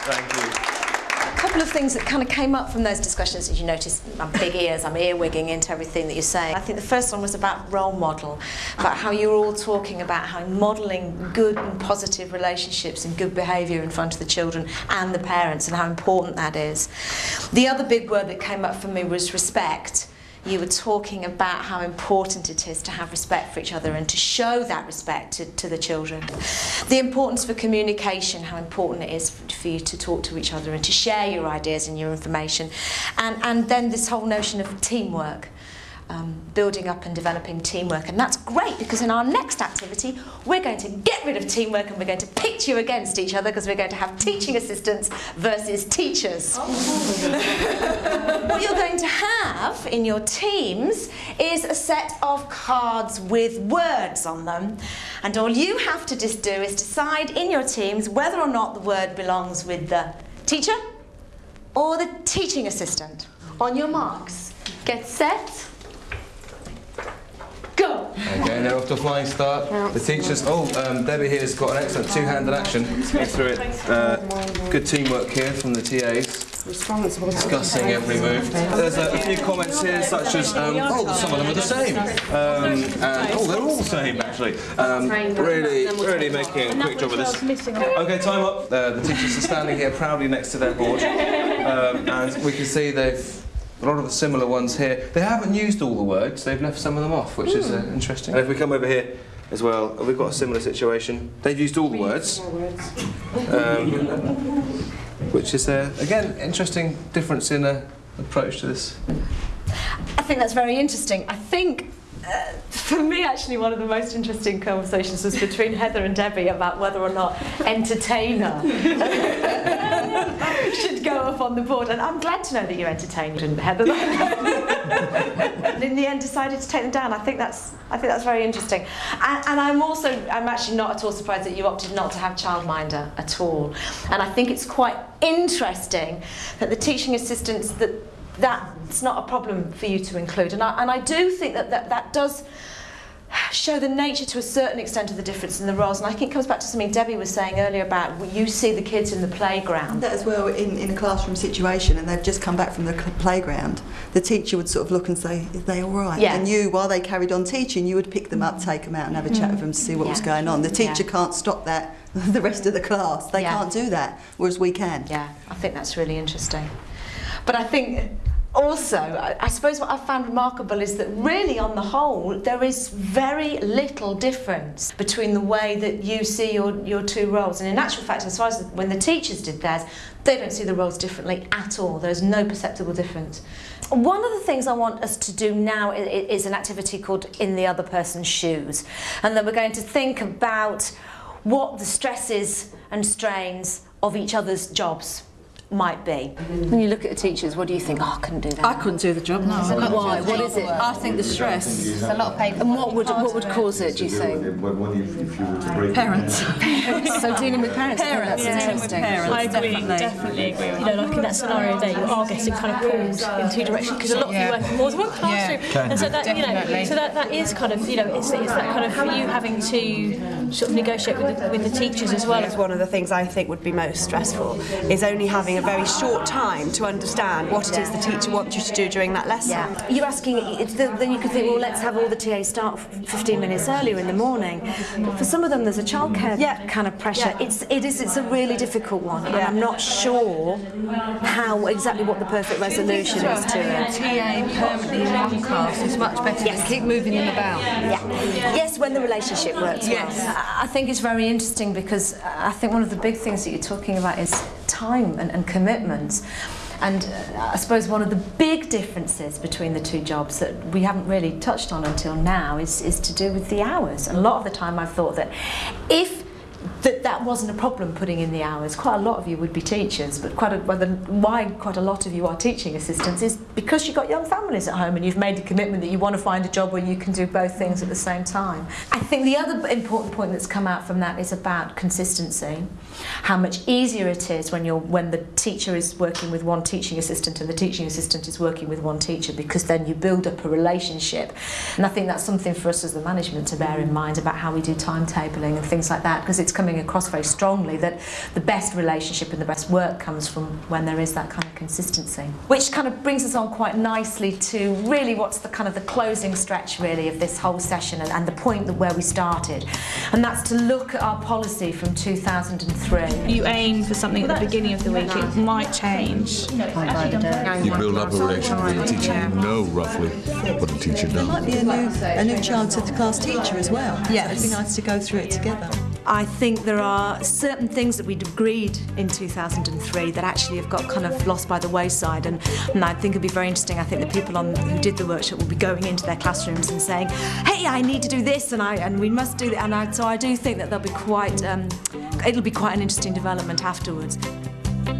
Thank you. A couple of things that kind of came up from those discussions, as you notice, my big ears, I'm earwigging into everything that you're saying. I think the first one was about role model, about how you were all talking about how modelling good and positive relationships and good behaviour in front of the children and the parents, and how important that is. The other big word that came up for me was respect. You were talking about how important it is to have respect for each other and to show that respect to the children. The importance for communication, how important it is for you to talk to each other and to share your ideas and your information. And then this whole notion of teamwork. Building up and developing teamwork, and that's great because in our next activity we're going to get rid of teamwork and we're going to pitch you against each other because we're going to have teaching assistants versus teachers. What you're going to have in your teams is a set of cards with words on them, and all you have to just do is decide in your teams whether or not the word belongs with the teacher or the teaching assistant. On your marks, get set, go! Okay, now off to a flying start. The teachers, Debbie here has got an excellent two-handed action through it. Good teamwork here from the TAs. Discussing every move. There's a few comments here such as, some of them are the same. And, they're all the same actually. Really making a quick job of this. Okay, time up. The teachers are standing here proudly next to their board. And we can see they've a lot of the similar ones here. They haven't used all the words, they've left some of them off, which is interesting. And if we come over here as well, we've got a similar situation. They've used all the words. Which is, again, interesting difference in approach to this. I think that's very interesting. I think, for me, actually, one of the most interesting conversations was between Heather and Debbie about whether or not entertainer should go up on the board. And I'm glad to know that you're entertained, Heather. And in the end, decided to take them down. I think that's very interesting. And I'm actually not at all surprised that you opted not to have childminder at all. And I think it's quite interesting that the teaching assistants that's not a problem for you to include, and I do think that does show the nature to a certain extent of the difference in the roles, and I think it comes back to something Debbie was saying earlier about you see the kids in the playground. That as well in a classroom situation, and they've just come back from the playground, the teacher would sort of look and say, "Is they all right?" Yeah. And you, while they carried on teaching, you would pick them up, take them out, and have a chat with them to see what was going on. The teacher can't stop that. The rest of the class, they can't do that, whereas we can. Yeah, I think that's really interesting. But I think also, I suppose what I've found remarkable is that really on the whole there is very little difference between the way that you see your two roles, and in actual fact, as far as when the teachers did theirs, they don't see the roles differently at all. There's no perceptible difference. One of the things I want us to do now is an activity called In the Other Person's Shoes, and then we're going to think about what the stresses and strains of each other's jobs might be. When you look at the teachers, what do you think? Oh, I couldn't do that. I couldn't do the job. No. Why? What is it? I think the stress. It's a lot of paper. And what would cause it? Do you think? Parents. So dealing with parents. Parents. That's interesting. I definitely agree. You know, like in that scenario there, you are getting kind of pulled in two directions because a lot of you work in more than one classroom, and so that that is kind of it's that kind of you having to sort of negotiate with the teachers as well. One of the things I think would be most stressful is only having a very short time to understand what it is the teacher wants you to do during that lesson. Yeah. You're asking, then you could think, well, let's have all the TAs start 15 minutes earlier in the morning. But for some of them, there's a childcare kind of pressure. Yeah. It's a really difficult one, and I'm not sure exactly what the perfect resolution is to it. TA permanently in one class is much better than keep moving them about. Yeah. Yes, when the relationship works. Yes. Well. I think it's very interesting because I think one of the big things that you're talking about is time and commitment. And I suppose one of the big differences between the two jobs that we haven't really touched on until now is to do with the hours. And a lot of the time I've thought that if that wasn't a problem, putting in the hours, quite a lot of you would be teachers, but why quite a lot of you are teaching assistants is because you've got young families at home and you've made a commitment that you want to find a job where you can do both things at the same time. I think the other important point that's come out from that is about consistency. how much easier it is when the teacher is working with one teaching assistant and the teaching assistant is working with one teacher, because then you build up a relationship. And I think that's something for us as the management to bear in mind about how we do timetabling and things like that, because it's coming across very strongly that the best relationship and the best work comes from when there is that kind of consistency. Which kind of brings us on quite nicely to really what's the kind of the closing stretch really of this whole session and the point where we started. And that's to look at our policy from 2003. You aim for something at the beginning of the week, it might change. You build up a relationship with the teacher, you know roughly what the teacher does. There might be a new child to the class teacher as well. Yes. So it'd be nice to go through it together. I think there are certain things that we'd agreed in 2003 that actually have got kind of lost by the wayside, and I think it'd be very interesting. I think the people who did the workshop will be going into their classrooms and saying, hey, I need to do this and we must do that, so I do think that there'll be quite, it'll be quite an interesting development afterwards.